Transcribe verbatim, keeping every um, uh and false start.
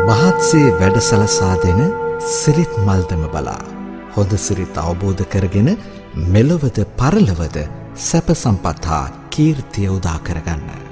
මහත්සේ වැඩසලසා දෙන සිරිත් මල්දම බලා හොඳ සිරිත් අවබෝධ කරගෙන මෙලොවද පරලොවද සැප සම්පත් හා කීර්තිය උදා කරගන්න.